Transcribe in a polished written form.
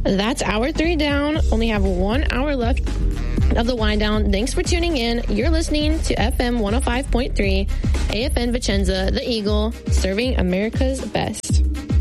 That's hour 3 down. Only have 1 hour left of the wind down. Thanks for tuning in. You're listening to FM 105.3, AFN Vicenza, The Eagle, serving America's best.